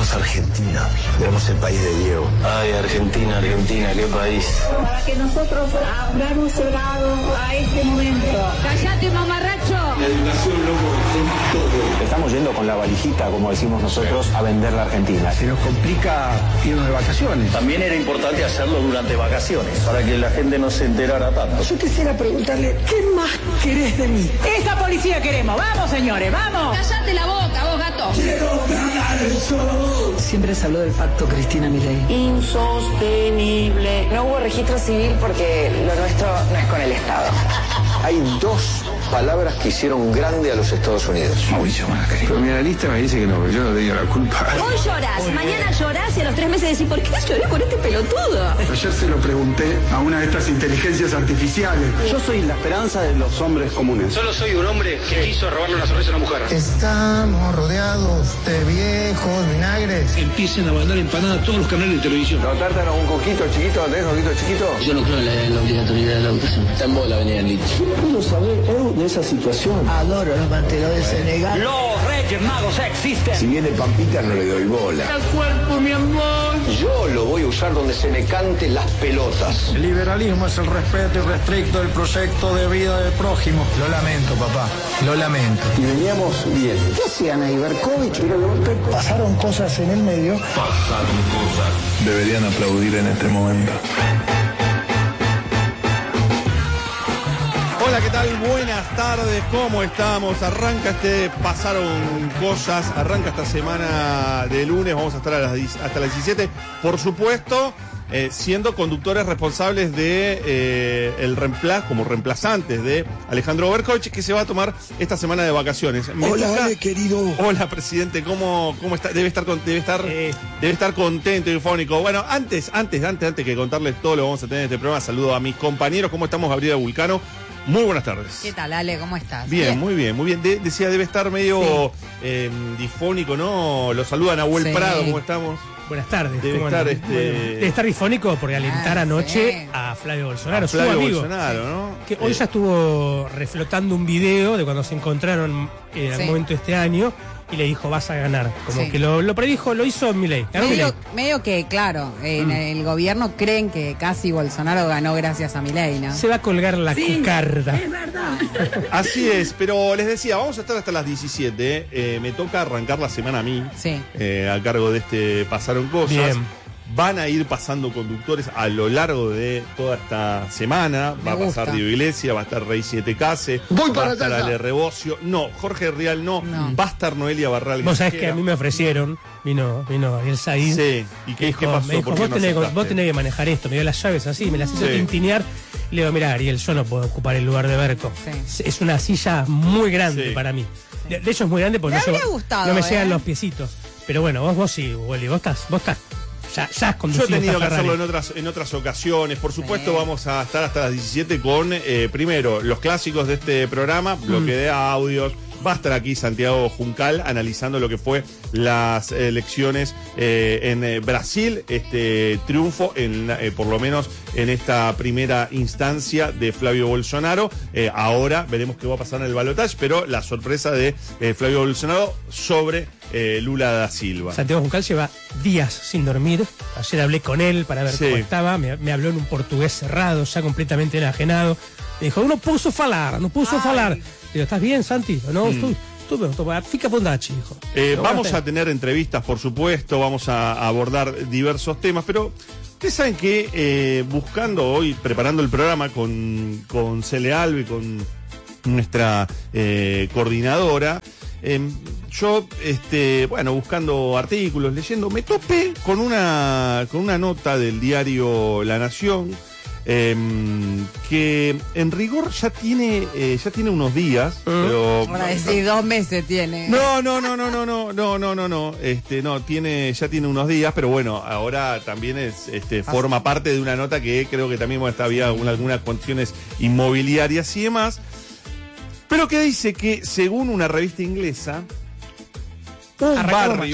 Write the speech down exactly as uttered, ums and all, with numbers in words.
Éramos Argentina, éramos el país de Diego. Ay, Argentina, Argentina, qué país. Para que nosotros habramos llegado a este momento. ¡Cállate, mamarracho! La educación, loco, es todo. Estamos yendo con la valijita, como decimos nosotros, a vender la Argentina. Se nos complica irnos de vacaciones. También era importante hacerlo durante vacaciones, para que la gente no se enterara tanto. Yo quisiera preguntarle, ¿qué más querés de mí? ¡Esa policía queremos! ¡Vamos, señores, vamos! ¡Cállate la boca, vos, gato! ¡Quiero ganar el sol! Siempre se habló del pacto Cristina Milei. Insostenible. No hubo registro civil porque lo nuestro no es con el Estado. Hay dos palabras que hicieron grande a los Estados Unidos. Mauricio Macri. Pero mi analista me dice que no, que yo no tenía la culpa. Hoy llorás, mañana llorás y a los tres meses decís, ¿por qué lloré con este pelotudo? Ayer se lo pregunté a una de estas inteligencias artificiales. Yo soy la esperanza de los hombres comunes. Solo soy un hombre que quiso robarle una sonrisa a una mujer. Estamos rodeados de viejos vinagres. Empiecen a mandar empanadas a todos los canales de televisión. ¿No tratan un coquito chiquito? ¿Tenés coquito chiquito? Yo no creo en la, en la obligatoriedad de la educación. Está en bola venir en Lich. ¿Puedo saber algo de esa situación? Adoro los manteros de Senegal. ¡Los Reyes Magos existen! Si viene Pampita no le doy bola. ¡El cuerpo, mi amor! Yo lo voy a usar donde se me cante las pelotas. El liberalismo es el respeto irrestricto del proyecto de vida del prójimo. Lo lamento, papá. Lo lamento. Y veníamos bien. ¿Qué hacían ahí, Berkovich? Pero de golpe pasaron cosas en el medio. Pasaron cosas. Deberían aplaudir en este momento. Hola, ¿qué tal? Buenas tardes, ¿cómo estamos? Arranca este Pasaron Cosas, arranca esta semana de lunes, vamos a estar a las, hasta las diecisiete, por supuesto, eh, siendo conductores responsables de eh, el reemplazo, como reemplazantes de Alejandro Berkovich, que se va a tomar esta semana de vacaciones. Me Hola, toca... Ale, querido. Hola, presidente, ¿cómo, cómo está? Debe estar, debe estar, eh. debe estar contento y fónico. Bueno, antes, antes, antes, antes que contarles todo lo que vamos a tener en este programa, saludo a mis compañeros. ¿Cómo estamos, Gabriela Vulcano? Muy buenas tardes. ¿Qué tal, Ale? ¿Cómo estás? Bien, bien. muy bien, muy bien. De, decía, debe estar medio sí. eh, difónico, ¿no? Lo saludan a Nahuel sí. Prado, ¿cómo estamos? Buenas tardes. Debe estar, este... debe estar difónico por alentar ah, anoche sí. a Flavio Bolsonaro, a Flavio su amigo. Bolsonaro, ¿no? Que hoy eh. ya estuvo reflotando un video de cuando se encontraron en algún sí. momento este año. Y le dijo, vas a ganar. Como sí. que lo, lo predijo, lo hizo Milei. Medio, medio que, claro, en mm. el gobierno creen que casi Bolsonaro ganó gracias a Milei, ¿no? Se va a colgar la sí, cucarda. Es verdad. Así es, pero les decía, vamos a estar hasta las diecisiete. Eh, me toca arrancar la semana a mí. Sí. Eh, a cargo de este Pasaron Cosas. Bien. Van a ir pasando conductores a lo largo de toda esta semana. Me va gusta. a pasar Diego Iglesias, va a estar Rey Siete Case, Voy va para a estar allá. Ale Rebocio. No, Jorge Rial no. no. Va a estar Noelia Barral. Vos sabés que a mí me ofrecieron, vino, vino Ariel Said. Sí, ¿y qué, dijo, qué pasó? Me dijo, ¿Por qué vos, no tenés, aceptaste? vos tenés que manejar esto. Me dio las llaves así, me las hizo Sí. tintinear. Le digo, mirá, Ariel, yo no puedo ocupar el lugar de Berco. Sí. Es una silla muy grande Sí. para mí. De, de hecho es muy grande porque me no, habría yo, gustado, no me ¿eh? llegan los piecitos. Pero bueno, vos, vos sí, Wally, vos estás, vos estás. Ya, ya has conducido. Yo he tenido que Ferrari. hacerlo en otras, en otras ocasiones. Por supuesto, Sí. vamos a estar hasta las diecisiete con, eh, primero, los clásicos de este programa, bloque Mm. de audios. Va a estar aquí Santiago Juncal analizando lo que fue las elecciones eh, en eh, Brasil, este triunfo, en, eh, por lo menos en esta primera instancia de Flavio Bolsonaro. Eh, ahora veremos qué va a pasar en el balotaje, pero la sorpresa de eh, Flavio Bolsonaro sobre eh, Lula da Silva. Santiago Juncal lleva días sin dormir. Ayer hablé con él para ver Sí. cómo estaba. Me, me habló en un portugués cerrado, ya completamente enajenado. Me dijo, no puso falar, no puso Ay. falar. Digo, ¿estás bien, Santi? No, Mm. estoy, estoy, estoy, fica pondachi, hijo. Eh, Pero vamos bueno, a tener entrevistas, por supuesto, vamos a, a abordar diversos temas, pero ustedes saben que eh, buscando hoy, preparando el programa con, con Cele Alve, con nuestra eh, coordinadora, eh, yo, este, bueno, buscando artículos, leyendo, me topé con una, con una nota del diario La Nación, Eh, que en rigor ya tiene eh, ya tiene unos días, ¿Mm? pero Ahora decir dos meses tiene. no, no, no, no, no, no, no, no, no, no, este, no, tiene, ya tiene unos días, pero bueno, ahora también es, este, forma parte de una nota que creo que también bueno, había alguna, algunas cuestiones inmobiliarias y demás, pero que dice que según una revista inglesa, un Arrancamos barrio,